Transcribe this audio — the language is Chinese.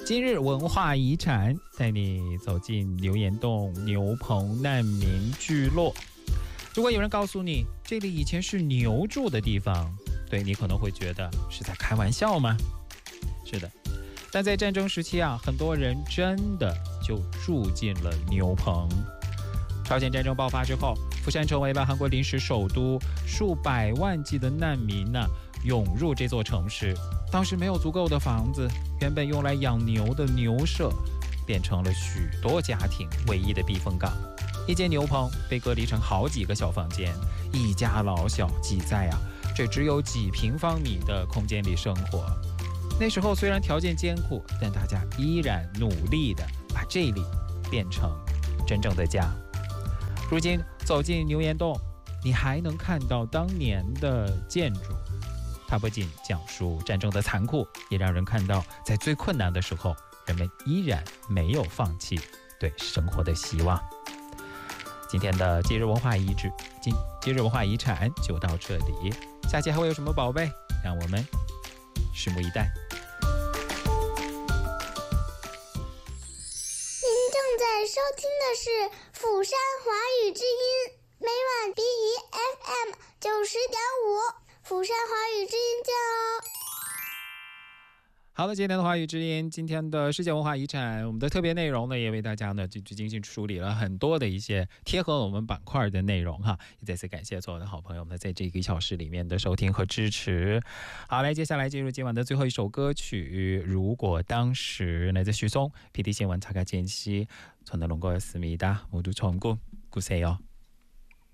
今日文化遗产带你走进牛岩洞牛棚难民聚落。如果有人告诉你这里以前是牛住的地方，对你可能会觉得是在开玩笑吗？是的，但在战争时期啊，很多人真的就住进了牛棚。朝鲜战争爆发之后，釜山成为了韩国临时首都，数百万计的难民涌入这座城市。当时没有足够的房子，原本用来养牛的牛舍变成了许多家庭唯一的避风港。一间牛棚被隔离成好几个小房间，一家老小挤在这只有几平方米的空间里生活。那时候虽然条件艰苦，但大家依然努力地把这里变成真正的家。如今走进牛岩洞，你还能看到当年的建筑，它不仅讲述战争的残酷，也让人看到在最困难的时候，人们依然没有放弃对生活的希望。今天的今日文化遗产就到这里，下期还会有什么宝贝，让我们拭目以待。 您正在收听的是釜山华语之音，每晚 BEFM 90.5，釜山华语之音见哦。 好了，今天的华语之音，今天的世界文化遗产，我们的特别内容呢，也为大家呢精心梳理了很多的一些贴合我们板块的内容哈。也再次感谢所有的好朋友们在这个1小时里面的收听和支持。好，来接下来进入今晚的最后一首歌曲，如果当时来自许嵩PD新闻查卡间隙，전화론거였습니다。모두 처음 꿈꾸세요。